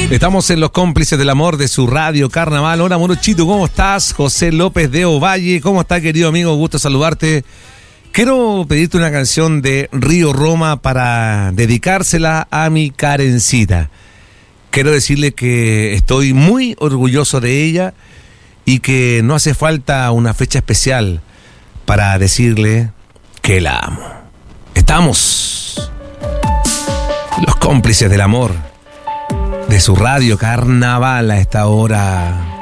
Estamos en los cómplices del amor de su radio Carnaval. Hola, Morochito, ¿cómo estás? José López de Ovalle, ¿cómo estás, querido amigo? Gusto saludarte. Quiero pedirte una canción de Río Roma para dedicársela a mi Karencita. Quiero decirle que estoy muy orgulloso de ella y que no hace falta una fecha especial para decirle que la amo. Estamos los cómplices del amor de su radio Carnaval a esta hora.